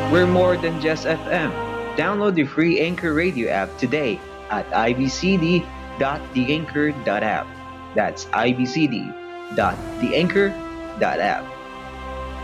We're more than just FM. Download the free Anchor Radio app today at ibcd.theanchor.app. That's ibcd.theanchor.app.